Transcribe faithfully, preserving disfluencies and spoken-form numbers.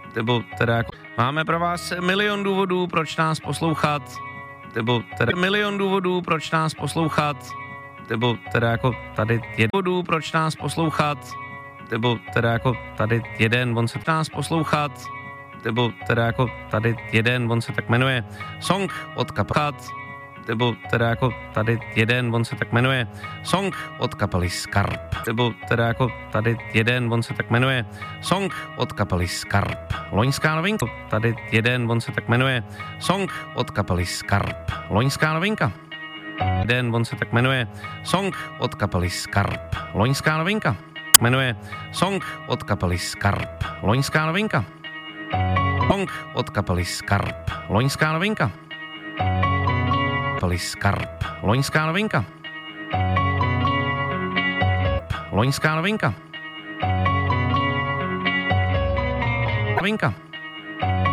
nebo teda jako máme pro vás milion důvodů, proč nás poslouchat, nebo teda milion důvodů, proč nás poslouchat, nebo teda jako tady jeden důvodů, proč nás poslouchat, nebo teda jako tady jeden, on se nás poslouchat, nebo teda jako tady jeden, on se tak jmenuje, song od kapely, nebo teda jako tady jeden, on se tak jmenuje, song od kapely Skarp, nebo teda jako tady jeden, on se tak jmenuje, song od kapely Skarp, loňská novinka, tady jeden, on se tak jmenuje, song od kapely Skarp, loňská novinka, jeden, on se tak jmenuje, song od kapely Skarp, loňská novinka, jmenuje song od kapely Skarp, loňská novinka, song od kapely Skarp, loňská novinka, kapely Skarp, loňská novinka, loňská novinka, novinka.